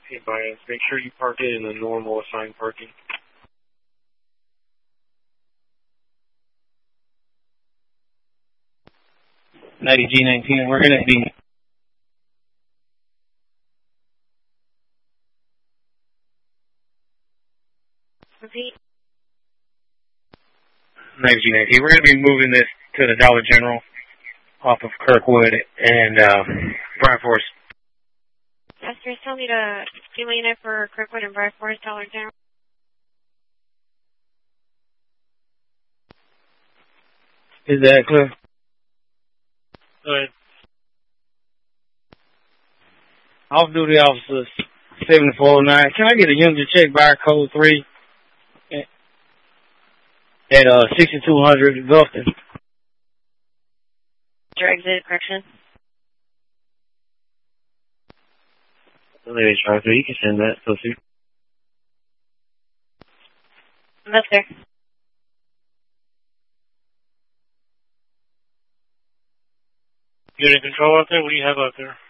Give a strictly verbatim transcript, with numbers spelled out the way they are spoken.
Okay, bias. Make sure you park it in the normal assigned parking. ninety G nineteen, we're going to be... Repeat. ninety G nineteen, we're going to be moving this to the Dollar General off of Kirkwood and uh, Brian Forest. Esther, tell me to do my unit for Kirkwood and Brian Forest Dollar General. Is that clear? Go ahead. Off-duty officer seventy-four oh nine. Can I get a unit to check by code three at uh, sixty-two hundred Gulfton? Your exit, correction. Ladies drive through, you can send that, so see. That's fair. Unit control out there? What do you have out there?